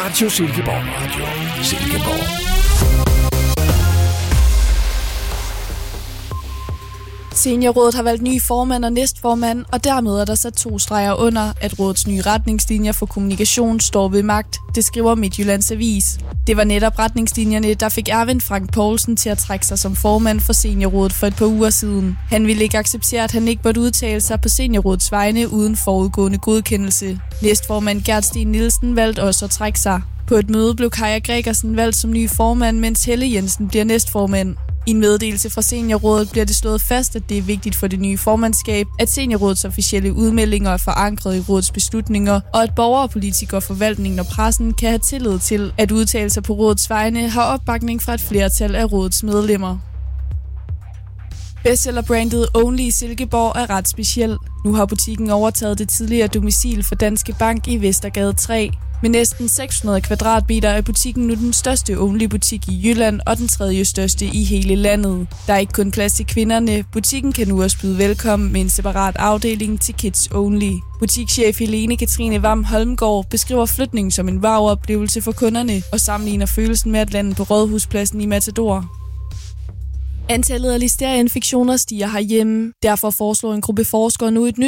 Radio Silkeborg. Radio Silkeborg. Seniorrådet har valgt ny formand og næstformand, og dermed er der sat 2 streger under, at rådets nye retningslinjer for kommunikation står ved magt. Det skriver Midtjyllands Avis. Det var netop retningslinjerne, der fik Ervind Frank Poulsen til at trække sig som formand for Seniorrådet for et par uger siden. Han ville ikke acceptere, at han ikke måtte udtale sig på Seniorrådets vegne uden forudgående godkendelse. Næstformand Gert Sten Nielsen valgte også at trække sig. På et møde blev Kaja Gregersen valgt som ny formand, mens Helle Jensen bliver næstformand. I en meddelelse fra Seniorrådet bliver det slået fast, at det er vigtigt for det nye formandskab, at Seniorrådets officielle udmeldinger er forankret i rådets beslutninger, og at borgere, politikere, forvaltningen og pressen kan have tillid til, at udtalelser på rådets vegne har opbakning fra et flertal af rådets medlemmer. Bestsellerbrandet Only i Silkeborg er ret speciel. Nu har butikken overtaget det tidligere domicil for Danske Bank i Vestergade 3. Med næsten 600 kvadratmeter er butikken nu den største Only-butik i Jylland og den 3. største i hele landet. Der er ikke kun plads til kvinderne. Butikken kan nu også byde velkommen med en separat afdeling til Kids Only. Butikschef Helene Katrine Vam Holmgaard beskriver flytningen som en wow-oplevelse for kunderne og sammenligner følelsen med at lande på Rådhuspladsen i Matador. Antallet af listerieinfektioner stiger herhjemme. Derfor foreslår en gruppe forskere nu et nyt